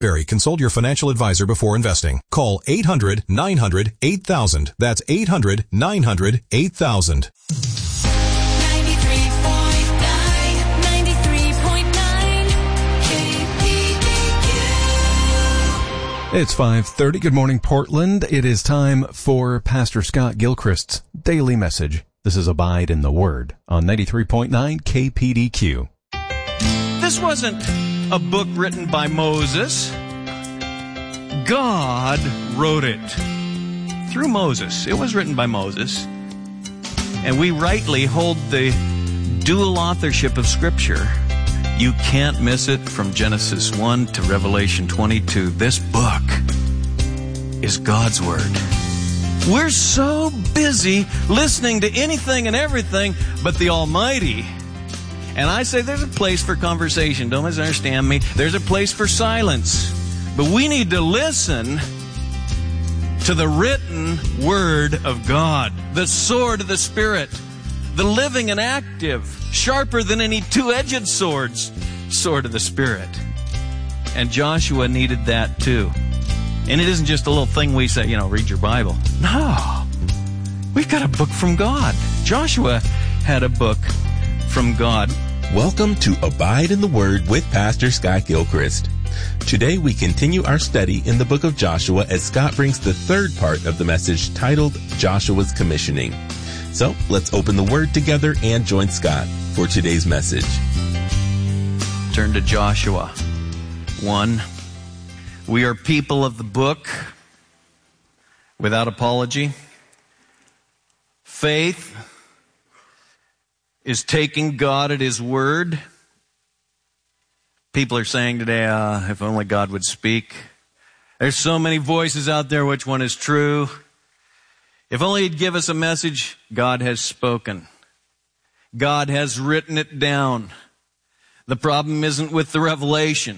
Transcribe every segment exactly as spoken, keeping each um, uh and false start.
Barry, consult your financial advisor before investing. Call eight hundred nine hundred eight thousand. That's eight hundred nine hundred eight thousand. It's five thirty. Good morning, Portland. It is time for Pastor Scott Gilchrist's Daily Message. This is Abide in the Word on ninety-three point nine K P D Q. This wasn't a book written by Moses. God wrote it through Moses. It was written by Moses. And we rightly hold the dual authorship of Scripture. You can't miss it from Genesis one to Revelation twenty-two. This book is God's Word. We're so busy listening to anything and everything but the Almighty. And I say there's a place for conversation. Don't misunderstand me. There's a place for silence. But we need to listen to the written Word of God, the sword of the Spirit, the living and active, sharper than any two-edged swords, sword of the Spirit. And Joshua needed that too. And it isn't just a little thing we say, you know, read your Bible. No. We've got a book from God. Joshua had a book from God. Welcome to Abide in the Word with Pastor Scott Gilchrist. Today we continue our study in the book of Joshua as Scott brings the third part of the message titled Joshua's Commissioning. So let's open the Word together and join Scott for today's message. Turn to Joshua one. We are people of the book without apology. Faith is taking God at His word. People are saying today, uh, if only God would speak. There's so many voices out there, which one is true? If only He'd give us a message. God has spoken. God has written it down. The problem isn't with the revelation.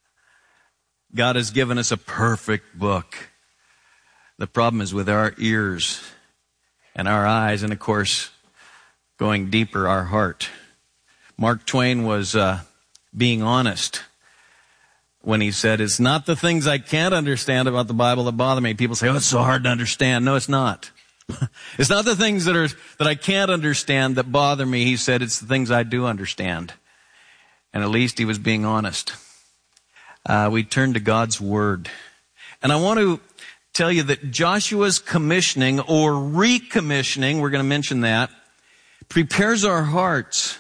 God has given us a perfect book. The problem is with our ears and our eyes, and of course, going deeper, our heart. Mark Twain was uh, being honest when he said, it's not the things I can't understand about the Bible that bother me. People say, oh, it's so hard to understand. No, it's not. It's not the things that are that I can't understand that bother me. He said, it's the things I do understand. And at least he was being honest. Uh, we turn to God's Word. And I want to tell you that Joshua's commissioning or recommissioning, we're going to mention that, prepares our hearts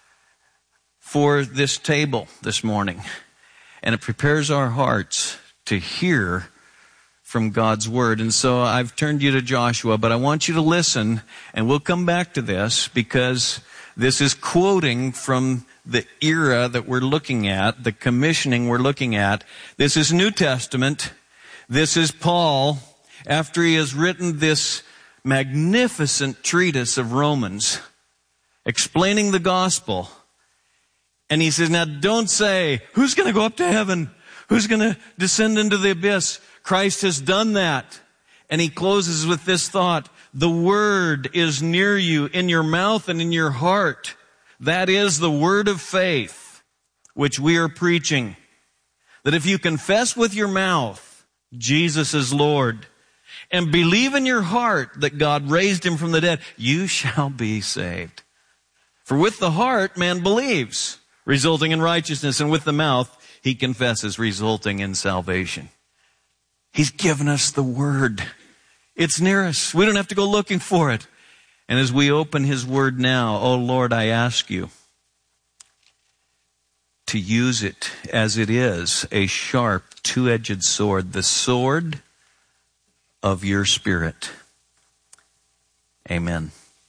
for this table this morning. And it prepares our hearts to hear from God's Word. And so I've turned you to Joshua, but I want you to listen, and we'll come back to this because this is quoting from the era that we're looking at, the commissioning we're looking at. This is New Testament. This is Paul, after he has written this magnificent treatise of Romans, explaining the gospel. And he says, now don't say, who's going to go up to heaven? Who's going to descend into the abyss? Christ has done that. And he closes with this thought, the word is near you, in your mouth and in your heart. That is the word of faith, which we are preaching. That if you confess with your mouth, Jesus is Lord, and believe in your heart that God raised him from the dead, you shall be saved. For with the heart man believes, resulting in righteousness, and with the mouth he confesses, resulting in salvation. He's given us the word. It's near us. We don't have to go looking for it. And as we open his word now, oh Lord, I ask you to use it as it is, a sharp, two-edged sword, the sword of your Spirit. Amen.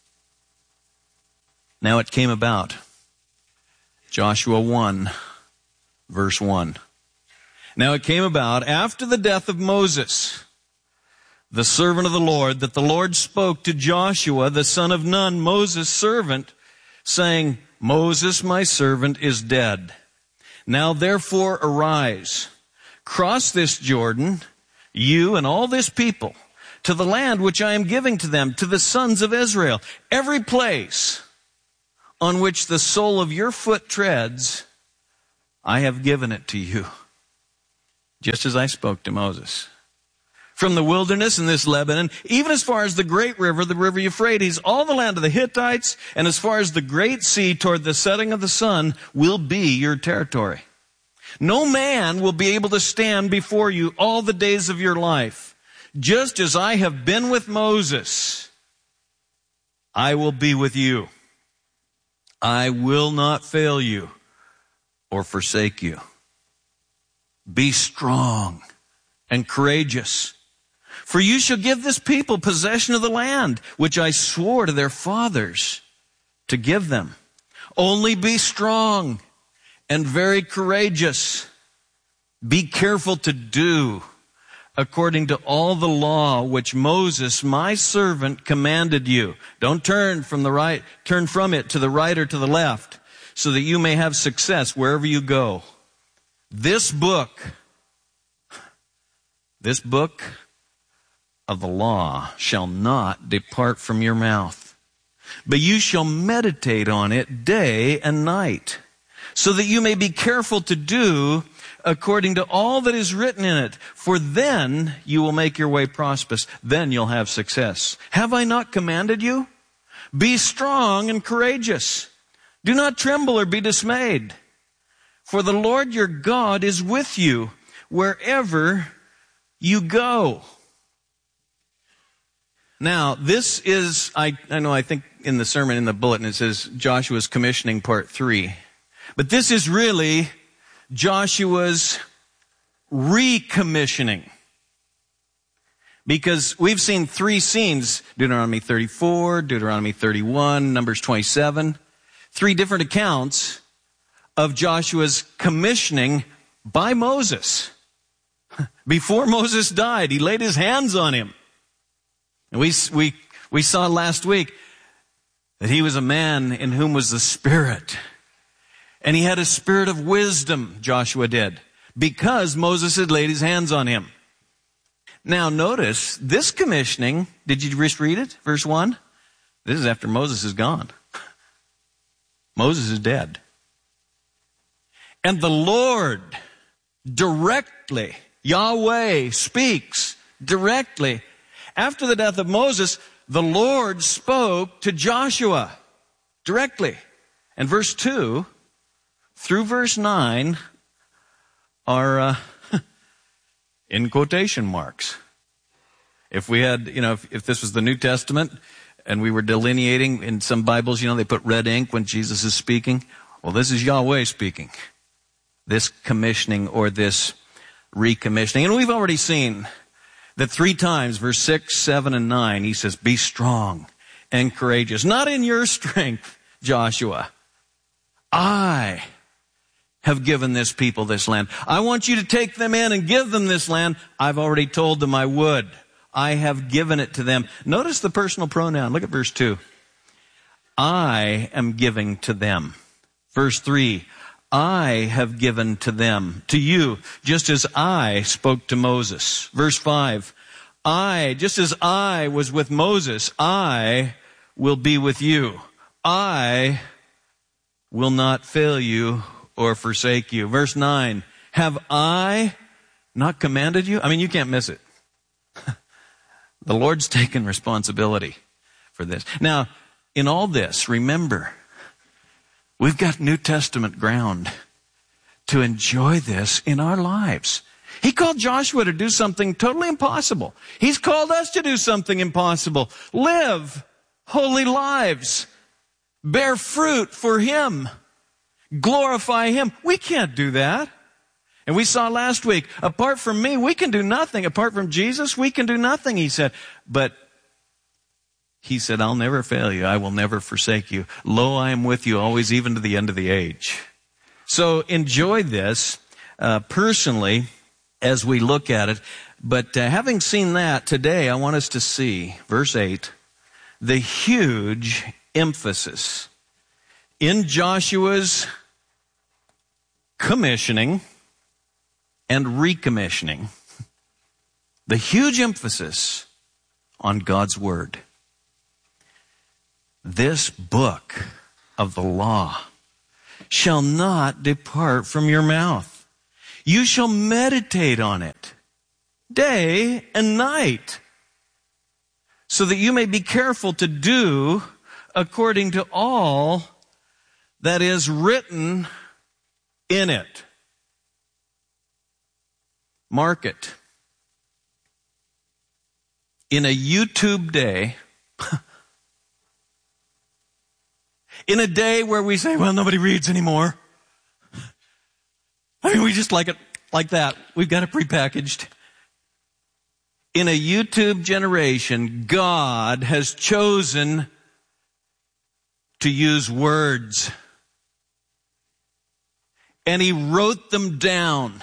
Now it came about, Joshua one, verse one. Now it came about after the death of Moses, the servant of the Lord, that the Lord spoke to Joshua, the son of Nun, Moses' servant, saying, Moses, my servant, is dead. Now therefore arise, cross this Jordan, you and all this people, to the land which I am giving to them, to the sons of Israel. Every place on which the sole of your foot treads, I have given it to you. just as I spoke to Moses. From the wilderness in this Lebanon, even as far as the great river, the river Euphrates, all the land of the Hittites, and as far as the great sea toward the setting of the sun will be your territory. No man will be able to stand before you all the days of your life. Just as I have been with Moses, I will be with you. I will not fail you or forsake you. Be strong and courageous, for you shall give this people possession of the land, which I swore to their fathers to give them. Only be strong and very courageous. Be careful to do according to all the law which Moses, my servant, commanded you. Don't turn from the right, turn from it to the right or to the left, so that you may have success wherever you go. This book, this book of the law shall not depart from your mouth, but you shall meditate on it day and night, so that you may be careful to do according to all that is written in it. For then you will make your way prosperous. Then you'll have success. Have I not commanded you? Be strong and courageous. Do not tremble or be dismayed. For the Lord your God is with you wherever you go. Now, this is, I, I know, I think in the sermon, in the bulletin, it says Joshua's commissioning part three. But this is really Joshua's recommissioning. Because we've seen three scenes, Deuteronomy thirty-four, Deuteronomy thirty-one, Numbers twenty-seven, three different accounts of Joshua's commissioning by Moses. Before Moses died, he laid his hands on him. And we, we, we saw last week that he was a man in whom was the Spirit. And he had a spirit of wisdom, Joshua did, because Moses had laid his hands on him. Now notice, this commissioning, did you just read it? Verse one? This is after Moses is gone. Moses is dead. And the Lord directly, Yahweh speaks directly. After the death of Moses, the Lord spoke to Joshua directly. And verse two through verse nine are uh, in quotation marks. If we had, you know, if, if this was the New Testament and we were delineating in some Bibles, you know, they put red ink when Jesus is speaking. Well, this is Yahweh speaking. This commissioning or this recommissioning. And we've already seen that three times, verse six, seven, and nine, he says, be strong and courageous. Not in your strength, Joshua. I have given this people this land. I want you to take them in and give them this land. I've already told them I would. I have given it to them. Notice the personal pronoun. Look at verse two. I am giving to them. Verse three. I have given to them, to you, just as I spoke to Moses. Verse five. I, just as I was with Moses, I will be with you. I will not fail you or forsake you. Verse nine, have I not commanded you? I mean, you can't miss it. The Lord's taken responsibility for this. Now, in all this, remember, we've got New Testament ground to enjoy this in our lives. He called Joshua to do something totally impossible. He's called us to do something impossible. Live holy lives. Bear fruit for Him. Glorify Him. We can't do that. And we saw last week, apart from me, we can do nothing. Apart from Jesus, we can do nothing, He said. But He said, I'll never fail you. I will never forsake you. Lo, I am with you always, even to the end of the age. So enjoy this uh, personally as we look at it. But uh, having seen that, today I want us to see, verse eight, the huge emphasis in Joshua's commissioning and recommissioning, the huge emphasis on God's Word. This book of the law shall not depart from your mouth. You shall meditate on it day and night, so that you may be careful to do according to all that is written in it. Mark it. In a YouTube day, in a day where we say, well, nobody reads anymore. I mean, we just like it like that. We've got it prepackaged. In a YouTube generation, God has chosen to use words. And He wrote them down.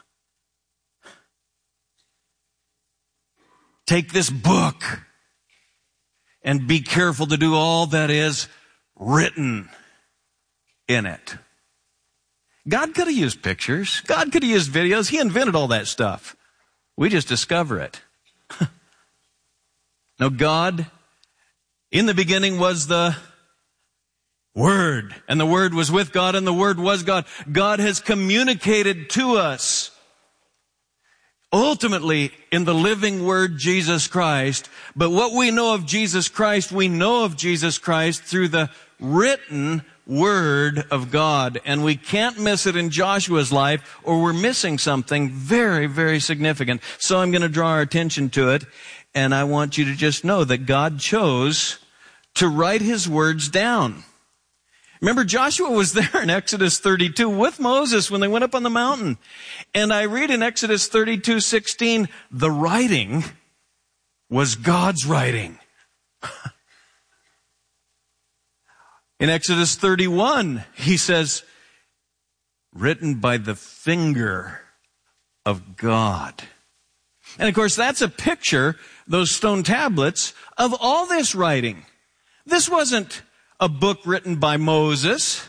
Take this book and be careful to do all that is written in it. God could have used pictures. God could have used videos. He invented all that stuff. We just discover it. Now, God, in the beginning was the Word, and the Word was with God, and the Word was God. God has communicated to us, ultimately, in the living Word, Jesus Christ. But what we know of Jesus Christ, we know of Jesus Christ through the written Word of God. And we can't miss it in Joshua's life, or we're missing something very, very significant. So I'm going to draw our attention to it, and I want you to just know that God chose to write His words down. Remember, Joshua was there in Exodus thirty-two with Moses when they went up on the mountain. And I read in Exodus thirty-two sixteen, the writing was God's writing. In Exodus thirty-one, he says, written by the finger of God. And of course, that's a picture, those stone tablets, of all this writing. This wasn't a book written by Moses.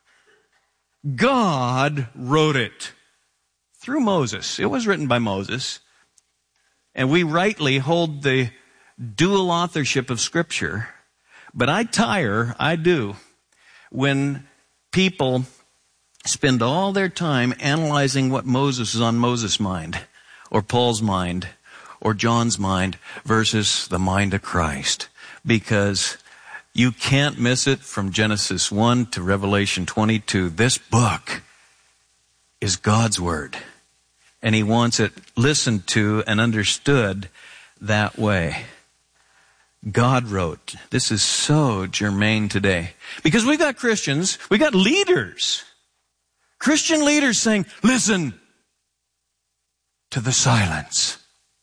God wrote it through Moses. It was written by Moses. And we rightly hold the dual authorship of Scripture. But I tire, I do, when people spend all their time analyzing what Moses is on Moses' mind, or Paul's mind, or John's mind, versus the mind of Christ. Because you can't miss it from Genesis one to Revelation twenty-two. This book is God's Word. And He wants it listened to and understood that way. God wrote. This is so germane today. Because we've got Christians, we've got leaders, Christian leaders saying, listen to the silence.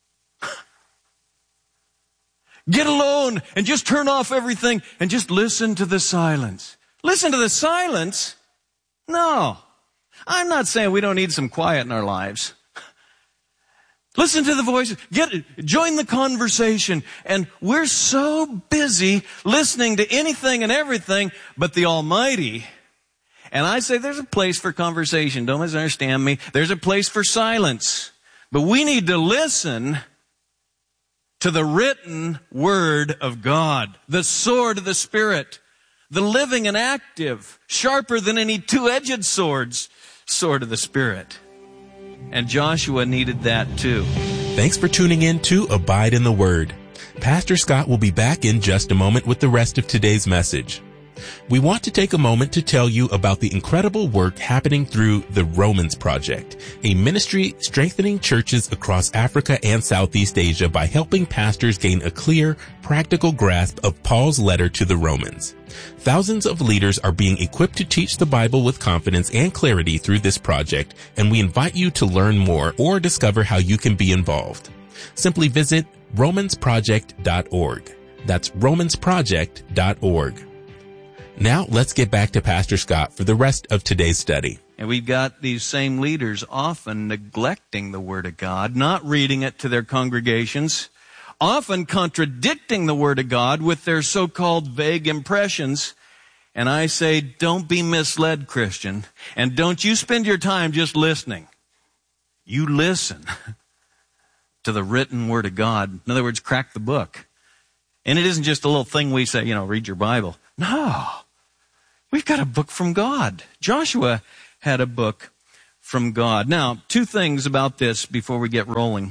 Get alone and just turn off everything and just listen to the silence. Listen to the silence? No. I'm not saying we don't need some quiet in our lives. Listen to the voices. Get, join the conversation. And we're so busy listening to anything and everything but the Almighty. And I say there's a place for conversation. Don't misunderstand me. There's a place for silence. But we need to listen to the written Word of God, the sword of the Spirit, the living and active, sharper than any two-edged swords, sword of the Spirit. And Joshua needed that too. Thanks for tuning in to Abide in the Word. Pastor Scott will be back in just a moment with the rest of today's message. We want to take a moment to tell you about the incredible work happening through the Romans Project, a ministry strengthening churches across Africa and Southeast Asia by helping pastors gain a clear, practical grasp of Paul's letter to the Romans. Thousands of leaders are being equipped to teach the Bible with confidence and clarity through this project, and we invite you to learn more or discover how you can be involved. Simply visit romans project dot org. That's romans project dot org. Now, let's get back to Pastor Scott for the rest of today's study. And we've got these same leaders often neglecting the Word of God, not reading it to their congregations, often contradicting the Word of God with their so-called vague impressions. And I say, don't be misled, Christian, and don't you spend your time just listening. You listen to the written Word of God. In other words, crack the book. And it isn't just a little thing we say, you know, read your Bible. No. We've got a book from God. Joshua had a book from God. Now, two things about this before we get rolling.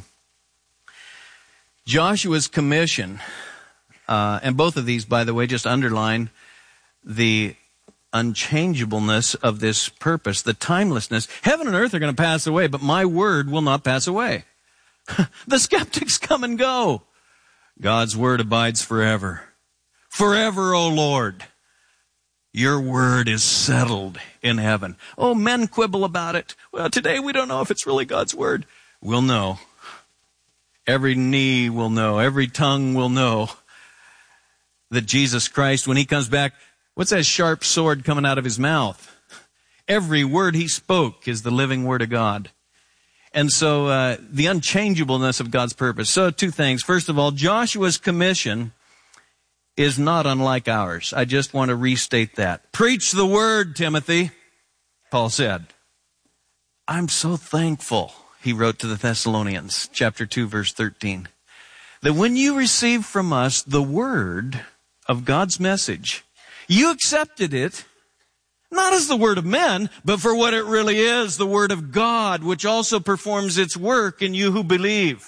Joshua's commission, uh, and both of these, by the way, just underline the unchangeableness of this purpose, the timelessness. Heaven and earth are going to pass away, but my word will not pass away. The skeptics come and go. God's word abides forever. Forever, O Lord. Your word is settled in heaven. Oh, men quibble about it. Well, today we don't know if it's really God's word. We'll know. Every knee will know. Every tongue will know that Jesus Christ, when he comes back, what's that sharp sword coming out of his mouth? Every word he spoke is the living word of God. And so uh, the unchangeableness of God's purpose. So two things. First of all, Joshua's commission is not unlike ours. I just want to restate that. Preach the word, Timothy, Paul said. I'm so thankful, he wrote to the Thessalonians, chapter two, verse thirteen, that when you received from us the word of God's message, you accepted it, not as the word of men, but for what it really is, the word of God, which also performs its work in you who believe.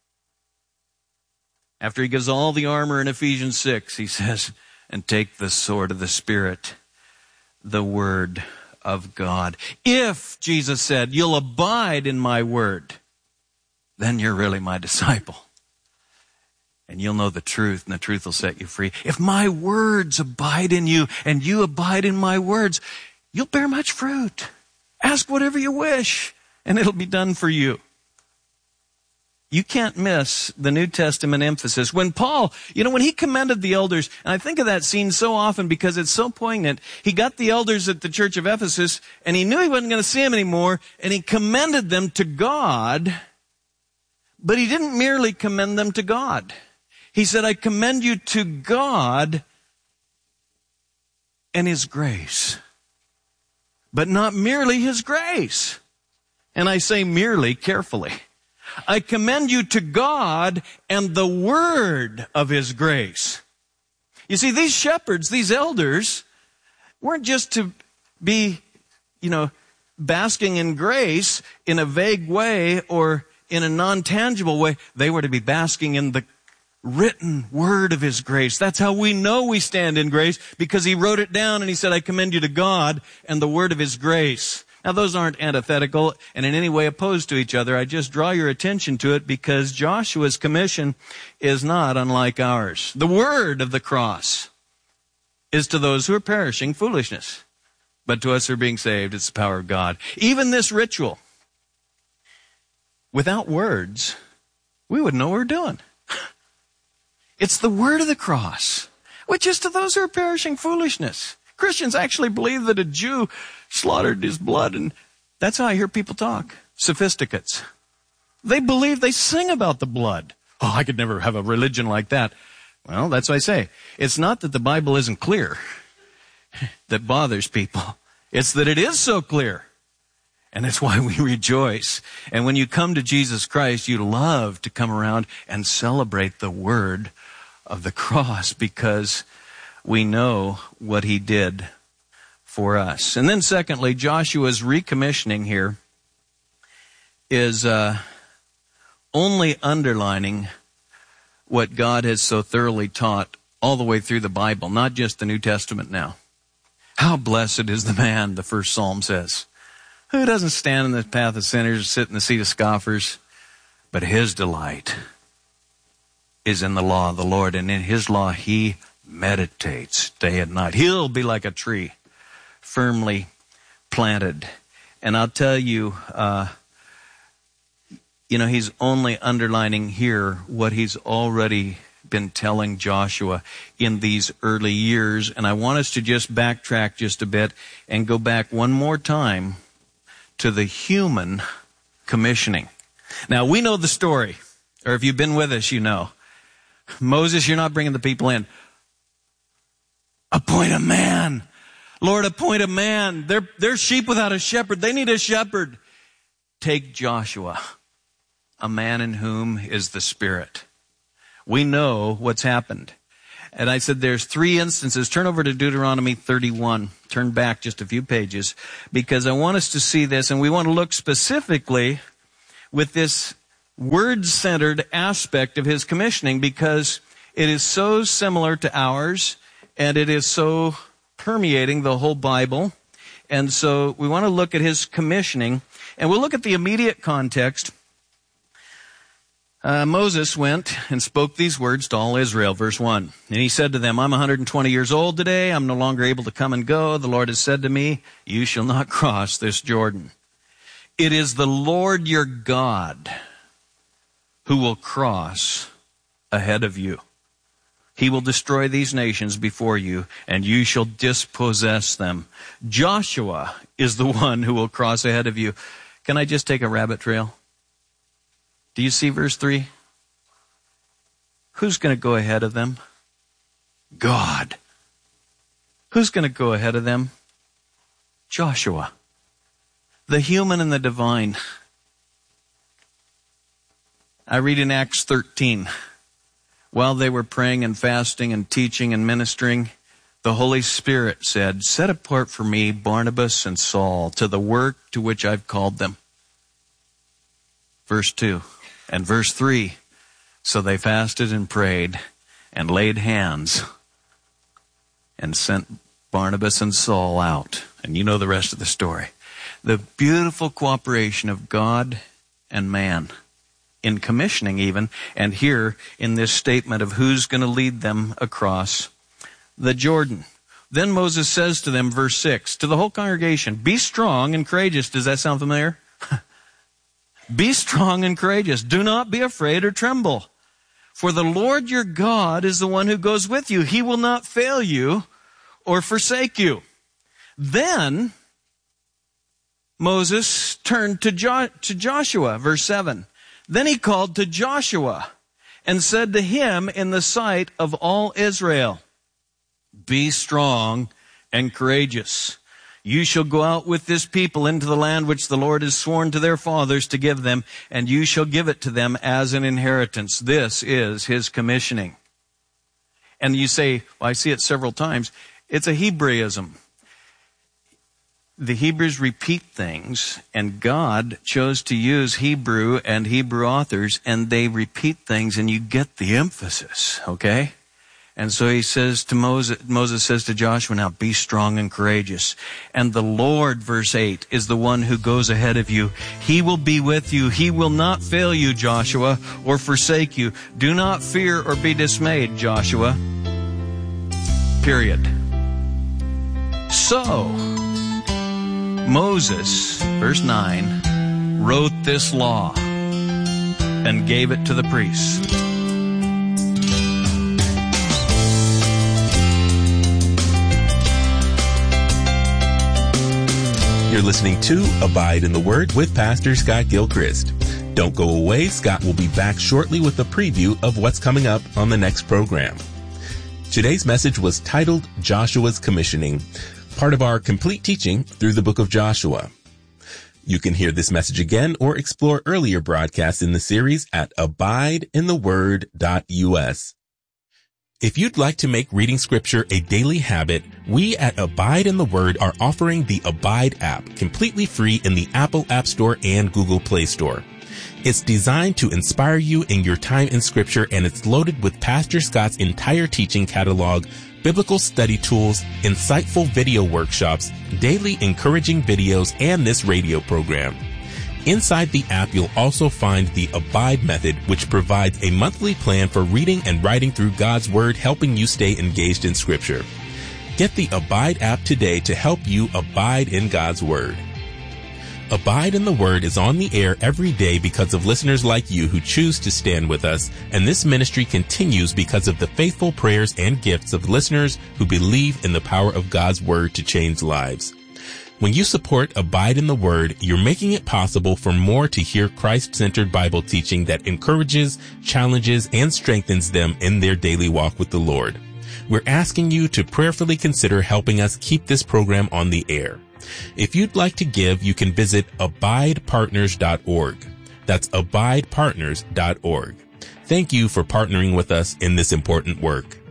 After he gives all the armor in Ephesians six, he says, and take the sword of the Spirit, the word of God. If, Jesus said, you'll abide in my word, then you're really my disciple. And you'll know the truth, and the truth will set you free. If my words abide in you, and you abide in my words, you'll bear much fruit. Ask whatever you wish, and it'll be done for you. You can't miss the New Testament emphasis. When Paul, you know, when he commended the elders, and I think of that scene so often because it's so poignant, he got the elders at the church of Ephesus, and he knew he wasn't going to see them anymore, and he commended them to God, but he didn't merely commend them to God. He said, I commend you to God and his grace, but not merely his grace. And I say merely carefully. I commend you to God and the word of his grace. You see, these shepherds, these elders, weren't just to be, you know, basking in grace in a vague way or in a non-tangible way. They were to be basking in the written word of his grace. That's how we know we stand in grace, because he wrote it down and he said, I commend you to God and the word of his grace. Now, those aren't antithetical and in any way opposed to each other. I just draw your attention to it because Joshua's commission is not unlike ours. The word of the cross is to those who are perishing foolishness, but to us who are being saved, it's the power of God. Even this ritual, without words, we wouldn't know what we're doing. It's the word of the cross, which is to those who are perishing foolishness. Christians actually believe that a Jew slaughtered his blood, and that's how I hear people talk. Sophisticates. They believe, they sing about the blood. Oh, I could never have a religion like that. Well, that's what I say. It's not that the Bible isn't clear that bothers people. It's that it is so clear. And that's why we rejoice. And when you come to Jesus Christ, you love to come around and celebrate the word of the cross, because we know what he did for us. And then secondly, Joshua's recommissioning here is uh, only underlining what God has so thoroughly taught all the way through the Bible, not just the New Testament now. How blessed is the man, the first Psalm says, who doesn't stand in the path of sinners or sit in the seat of scoffers, but his delight is in the law of the Lord, and in his law he meditates day and night. He'll be like a tree firmly planted. And I'll tell you, uh, you know, he's only underlining here what he's already been telling Joshua in these early years. And I want us to just backtrack just a bit and go back one more time to the human commissioning. Now, we know the story, or if you've been with us, you know. Moses, you're not bringing the people in. Appoint a man. Lord, appoint a man. They're, they're sheep without a shepherd. They need a shepherd. Take Joshua, a man in whom is the Spirit. We know what's happened. And I said there's three instances. Turn over to Deuteronomy thirty-one. Turn back just a few pages, because I want us to see this, and we want to look specifically with this word-centered aspect of his commissioning, because it is so similar to ours, and it is so permeating the whole Bible. And so we want to look at his commissioning, and we'll look at the immediate context. Uh, Moses went and spoke these words to all Israel, verse one. And he said to them, I'm one hundred twenty years old today. I'm no longer able to come and go. The Lord has said to me, you shall not cross this Jordan. It is the Lord your God who will cross ahead of you. He will destroy these nations before you, and you shall dispossess them. Joshua is the one who will cross ahead of you. Can I just take a rabbit trail? Do you see verse three? Who's going to go ahead of them? God. Who's going to go ahead of them? Joshua. The human and the divine. I read in Acts thirteen. While they were praying and fasting and teaching and ministering, the Holy Spirit said, set apart for me Barnabas and Saul to the work to which I've called them. Verse two. And verse three, so they fasted and prayed and laid hands and sent Barnabas and Saul out. And you know the rest of the story. The beautiful cooperation of God and man in commissioning even, and here in this statement of who's going to lead them across the Jordan. Then Moses says to them, verse six, to the whole congregation, be strong and courageous. Does that sound familiar? Be strong and courageous. Do not be afraid or tremble. For the Lord your God is the one who goes with you. He will not fail you or forsake you. Then Moses turned to, jo- to Joshua, verse seven. Then he called to Joshua and said to him in the sight of all Israel, be strong and courageous. You shall go out with this people into the land which the Lord has sworn to their fathers to give them, and you shall give it to them as an inheritance. This is his commissioning. And you say, well, I see it several times. It's a Hebraism. The Hebrews repeat things, and God chose to use Hebrew and Hebrew authors, and they repeat things, and you get the emphasis, okay? And so he says to Moses, Moses says to Joshua, now be strong and courageous. And the Lord, verse eight, is the one who goes ahead of you. He will be with you. He will not fail you, Joshua, or forsake you. Do not fear or be dismayed, Joshua. Period. So, Moses, verse nine, wrote this law and gave it to the priests. You're listening to Abide in the Word with Pastor Scott Gilchrist. Don't go away. Scott will be back shortly with a preview of what's coming up on the next program. Today's message was titled Joshua's Commissioning, part of our complete teaching through the book of Joshua. You can hear this message again or explore earlier broadcasts in the series at abide in the word dot u s. If you'd like to make reading scripture a daily habit, we at Abide in the Word are offering the Abide app completely free in the Apple App Store and Google Play Store. It's designed to inspire you in your time in scripture, and it's loaded with Pastor Scott's entire teaching catalog, biblical study tools, insightful video workshops, daily encouraging videos, and this radio program. Inside the app, you'll also find the Abide method, which provides a monthly plan for reading and writing through God's Word, helping you stay engaged in Scripture. Get the Abide app today to help you abide in God's Word. Abide in the Word is on the air every day because of listeners like you who choose to stand with us, and this ministry continues because of the faithful prayers and gifts of listeners who believe in the power of God's Word to change lives. When you support Abide in the Word, you're making it possible for more to hear Christ-centered Bible teaching that encourages, challenges, and strengthens them in their daily walk with the Lord. We're asking you to prayerfully consider helping us keep this program on the air. If you'd like to give, you can visit abide partners dot org. That's abide partners dot org. Thank you for partnering with us in this important work.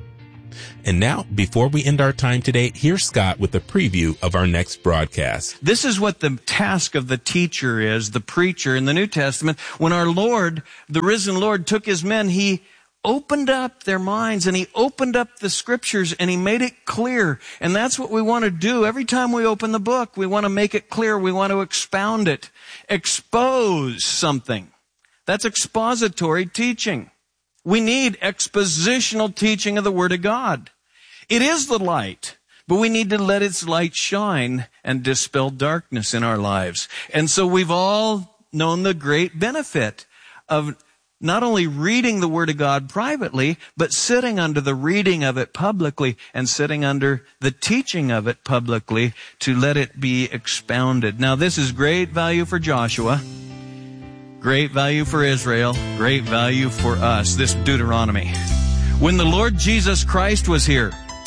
And now, before we end our time today, here's Scott with a preview of our next broadcast. This is what the task of the teacher is, the preacher in the New Testament. When our Lord, the risen Lord, took his men, he opened up their minds and he opened up the scriptures and he made it clear. And that's what we want to do. Every time we open the book, we want to make it clear. We want to expound it, expose something. That's expository teaching. We need expositional teaching of the Word of God. It is the light, but we need to let its light shine and dispel darkness in our lives. And so we've all known the great benefit of not only reading the Word of God privately, but sitting under the reading of it publicly and sitting under the teaching of it publicly to let it be expounded. Now, this is great value for Joshua. Great value for Israel, great value for us, this Deuteronomy. When the Lord Jesus Christ was here,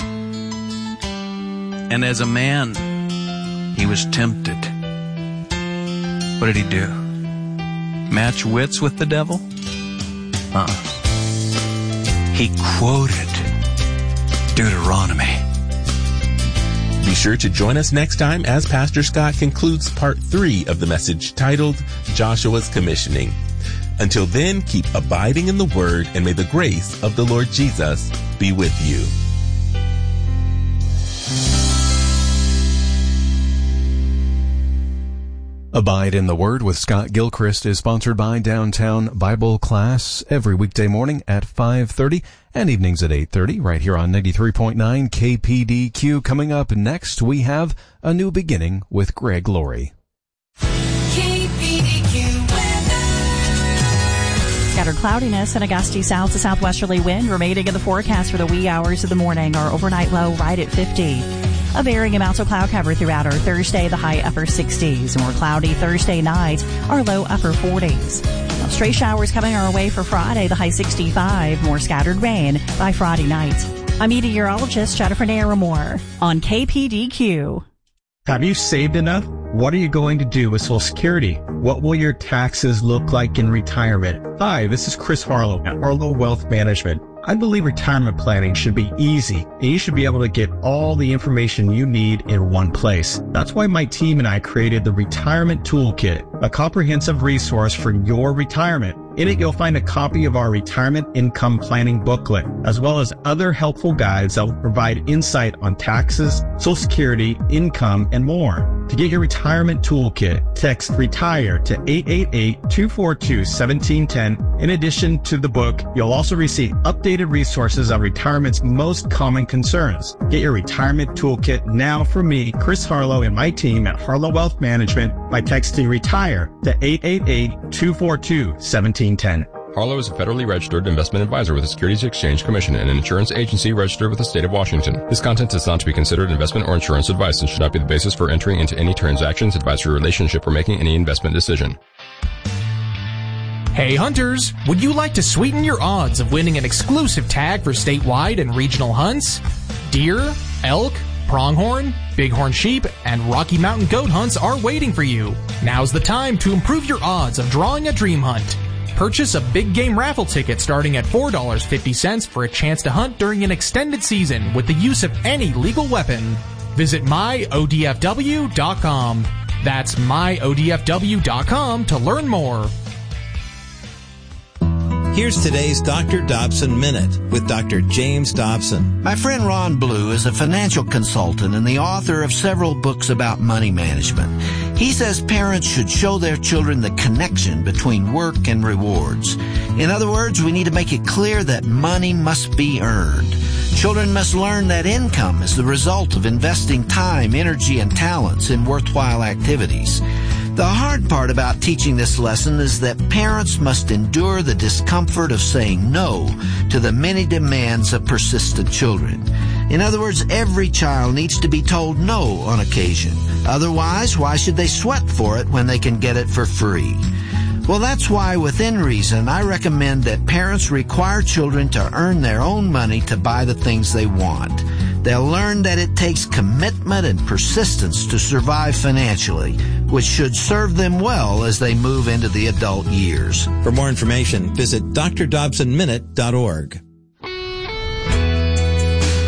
and as a man, he was tempted. What did he do? Match wits with the devil? Uh-uh. He quoted Deuteronomy. Be sure to join us next time as Pastor Scott concludes part three of the message titled Joshua's Commissioning. Until then, keep abiding in the Word, and may the grace of the Lord Jesus be with you. Abide in the Word with Scott Gilchrist is sponsored by Downtown Bible Class every weekday morning at five thirty and evenings at eight thirty right here on ninety-three point nine K P D Q. Coming up next, we have A New Beginning with Greg Laurie. K P D Q weather. Scattered cloudiness and a gusty south to southwesterly wind remaining in the forecast for the wee hours of the morning. Our overnight low right at fifty. A varying amounts of cloud cover throughout our Thursday, the high upper sixties. More cloudy Thursday night, our low upper forties. Now, stray showers coming our way for Friday, the high sixty-five. More scattered rain by Friday night. I'm meteorologist Jennifer Naramore on K P D Q. Have you saved enough? What are you going to do with Social Security? What will your taxes look like in retirement? Hi, this is Chris Harlow at Harlow Wealth Management. I believe retirement planning should be easy, and you should be able to get all the information you need in one place. That's why my team and I created the Retirement Toolkit, a comprehensive resource for your retirement. In it, you'll find a copy of our retirement income planning booklet, as well as other helpful guides that will provide insight on taxes, Social Security, income, and more. To get your retirement toolkit, text RETIRE to eight eight eight, two four two, one seven one zero. In addition to the book, you'll also receive updated resources on retirement's most common concerns. Get your retirement toolkit now from me, Chris Harlow, and my team at Harlow Wealth Management by texting RETIRE to eight eight eight, two four two, one seven one zero. Harlow is a federally registered investment advisor with the Securities Exchange Commission and an insurance agency registered with the state of Washington. This content is not to be considered investment or insurance advice and should not be the basis for entering into any transactions, advisory relationship, or making any investment decision. Hey hunters, would you like to sweeten your odds of winning an exclusive tag for statewide and regional hunts? Deer, elk, pronghorn, bighorn sheep, and Rocky Mountain goat hunts are waiting for you. Now's the time to improve your odds of drawing a dream hunt. Purchase a big game raffle ticket starting at four dollars and fifty cents for a chance to hunt during an extended season with the use of any legal weapon. Visit my O D F W dot com. That's my O D F W dot com to learn more. Here's today's Doctor Dobson Minute with Doctor James Dobson. My friend Ron Blue is a financial consultant and the author of several books about money management. He says parents should show their children the connection between work and rewards. In other words, we need to make it clear that money must be earned. Children must learn that income is the result of investing time, energy, and talents in worthwhile activities. The hard part about teaching this lesson is that parents must endure the discomfort of saying no to the many demands of persistent children. In other words, every child needs to be told no on occasion. Otherwise, why should they sweat for it when they can get it for free? Well, that's why, within reason, I recommend that parents require children to earn their own money to buy the things they want. They'll learn that it takes commitment and persistence to survive financially, which should serve them well as they move into the adult years. For more information, visit D R Dobson Minute dot org.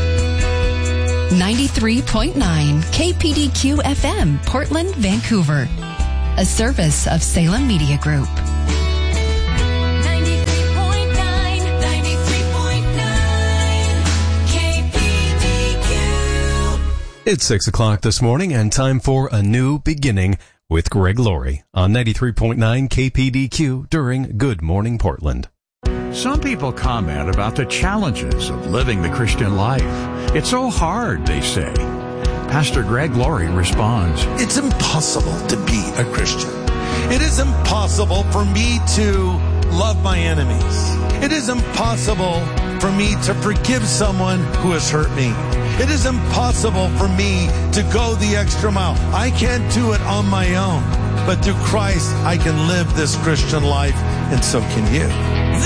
ninety-three point nine K P D Q F M, Portland, Vancouver. A service of Salem Media Group. ninety-three point nine, ninety-three point nine K P D Q. It's six o'clock this morning and time for A New Beginning with Greg Laurie on ninety-three point nine K P D Q during Good Morning Portland. Some people comment about the challenges of living the Christian life. It's so hard, they say. Pastor Greg Laurie responds, It's impossible to be a Christian. It is impossible for me to love my enemies. It is impossible for me to forgive someone who has hurt me. It is impossible for me to go the extra mile. I can't do it on my own. But through Christ, I can live this Christian life, and so can you.